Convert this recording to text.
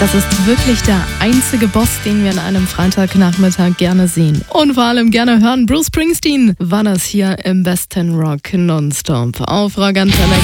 Das ist wirklich der einzige Boss, den wir an einem Freitagnachmittag gerne sehen. Und vor allem gerne hören. Bruce Springsteen war das hier im Besten Rock Nonstop auf Rock Antenne.